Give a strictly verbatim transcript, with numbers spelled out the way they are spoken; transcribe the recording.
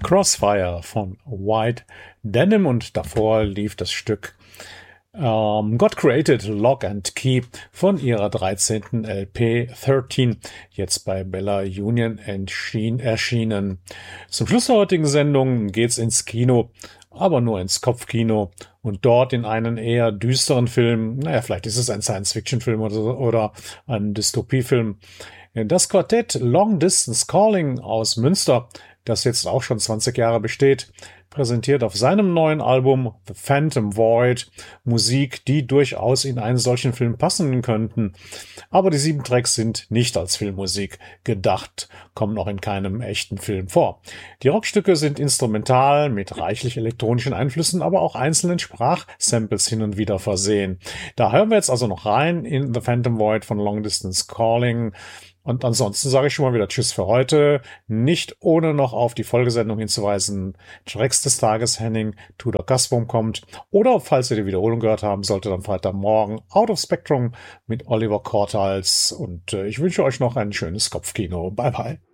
Crossfire von White Denim und davor lief das Stück ähm, God Created Lock and Key von ihrer dreizehnten L P dreizehn, jetzt bei Bella Union erschienen. Zum Schluss der heutigen Sendung geht's ins Kino, aber nur ins Kopfkino und dort in einen eher düsteren Film, naja, vielleicht ist es ein Science-Fiction-Film oder, oder ein Dystopiefilm. Das Quartett Long Distance Calling aus Münster, das jetzt auch schon zwanzig Jahre besteht, präsentiert auf seinem neuen Album The Phantom Void Musik, die durchaus in einen solchen Film passen könnten. Aber die sieben Tracks sind nicht als Filmmusik gedacht, kommen auch in keinem echten Film vor. Die Rockstücke sind instrumental mit reichlich elektronischen Einflüssen, aber auch einzelnen Sprachsamples hin und wieder versehen. Da hören wir jetzt also noch rein in The Phantom Void von Long Distance Calling. Und ansonsten sage ich schon mal wieder Tschüss für heute. Nicht ohne noch auf die Folgesendung hinzuweisen. Tracks des Tages, Henning, Tudor Kasbom kommt. Oder, falls ihr die Wiederholung gehört haben sollte, dann Freitagmorgen Out of Spectrum mit Oliver Kortals. Und äh, ich wünsche euch noch ein schönes Kopfkino. Bye bye.